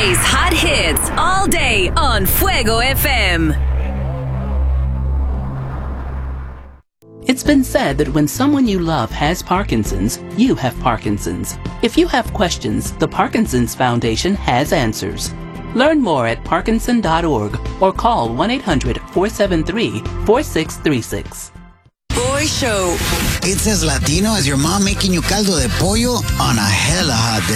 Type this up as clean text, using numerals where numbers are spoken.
Today's hot hits all day on Fuego FM. It's been said that when someone you love has Parkinson's, you have Parkinson's. If you have questions, the Parkinson's Foundation has answers. Learn more at parkinson.org or call 1-800-473-4636. Boy Show. It's as Latino as your mom making you caldo de pollo on a hella hot day.